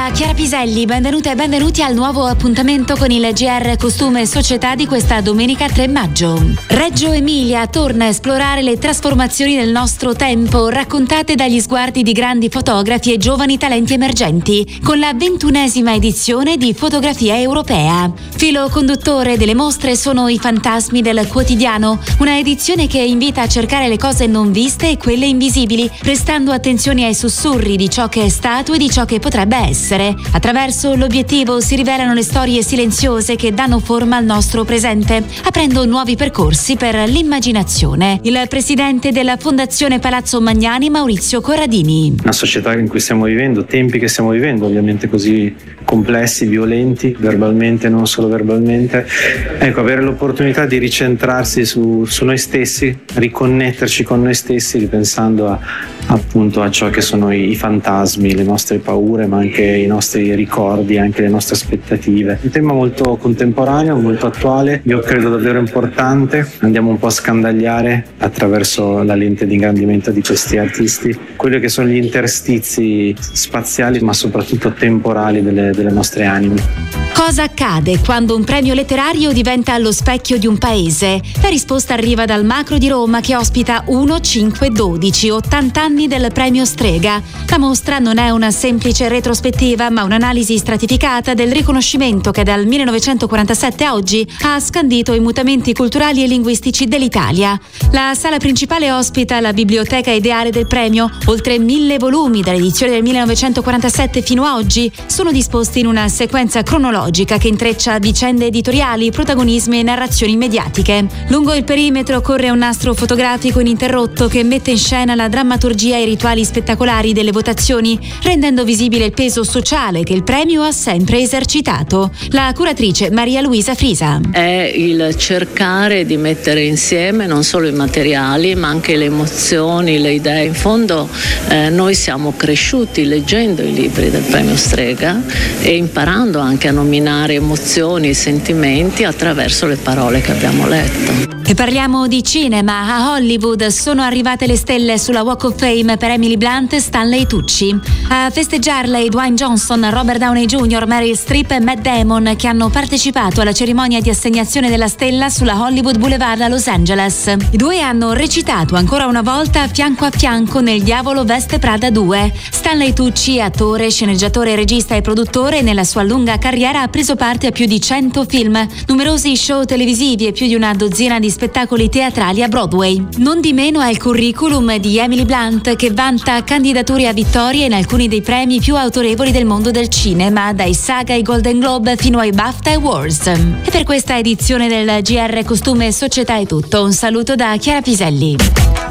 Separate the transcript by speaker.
Speaker 1: da Chiara Piselli, benvenute e benvenuti al nuovo appuntamento con il GR Costume Società di questa domenica 3 maggio. Reggio Emilia torna a esplorare le trasformazioni del nostro tempo, raccontate dagli sguardi di grandi fotografi e giovani talenti emergenti, con la 21esima edizione di Fotografia Europea. Filo conduttore delle mostre sono i fantasmi del quotidiano, una edizione che invita a cercare le cose non viste e quelle invisibili, prestando attenzione ai sussurri di ciò che è stato e di ciò che potrebbe essere. Attraverso l'obiettivo si rivelano le storie silenziose che danno forma al nostro presente, aprendo nuovi percorsi per l'immaginazione. Il presidente della Fondazione Palazzo Magnani, Maurizio Corradini.
Speaker 2: Una società in cui stiamo vivendo, tempi che stiamo vivendo, ovviamente così complessi, violenti, verbalmente, non solo verbalmente. Ecco, avere l'opportunità di ricentrarsi su noi stessi, riconnetterci con noi stessi, ripensando appunto a ciò che sono i fantasmi, le nostre paure, ma anche i nostri ricordi, anche le nostre aspettative. Un tema molto contemporaneo, molto attuale, io credo davvero importante. Andiamo un po' a scandagliare attraverso la lente di ingrandimento di questi artisti quelli che sono gli interstizi spaziali, ma soprattutto temporali delle nostre anime.
Speaker 1: Cosa accade quando un premio letterario diventa lo specchio di un paese? La risposta arriva dal Macro di Roma, che ospita 1-5-12, 80 anni del premio Strega. La mostra non è una semplice retrospettiva, ma un'analisi stratificata del riconoscimento che dal 1947 a oggi ha scandito i mutamenti culturali e linguistici dell'Italia. La sala principale ospita la biblioteca ideale del premio. Oltre 1000 volumi dall'edizione del 1947 fino a oggi sono disposti in una sequenza cronologica che intreccia vicende editoriali, protagonismi e narrazioni mediatiche. Lungo il perimetro corre un nastro fotografico ininterrotto che mette in scena la drammaturgia e i rituali spettacolari delle votazioni, rendendo visibile il peso sociale che il premio ha sempre esercitato. La curatrice Maria Luisa Frisa.
Speaker 3: È il cercare di mettere insieme non solo i materiali, ma anche le emozioni, le idee. In fondo noi siamo cresciuti leggendo i libri del premio Strega e imparando anche a nominare emozioni e sentimenti attraverso le parole che abbiamo letto.
Speaker 1: E parliamo di cinema. A Hollywood sono arrivate le stelle sulla Walk of Fame per Emily Blunt e Stanley Tucci. A festeggiarle Dwayne Johnson, Robert Downey Jr., Meryl Streep e Matt Damon, che hanno partecipato alla cerimonia di assegnazione della stella sulla Hollywood Boulevard a Los Angeles. I due hanno recitato ancora una volta fianco a fianco nel Diavolo veste Prada 2. Stanley Tucci, attore, sceneggiatore, regista e produttore, nella sua lunga carriera ha preso parte a più di 100 film, numerosi show televisivi e più di una dozzina di spettacoli teatrali a Broadway. Non di meno è il curriculum di Emily Blunt, che vanta candidature a vittoria in alcuni dei premi più autorevoli del mondo del cinema, dai Saga ai Golden Globe fino ai BAFTA Awards. E per questa edizione del GR Costume Società è tutto. Un saluto da Chiara Piselli.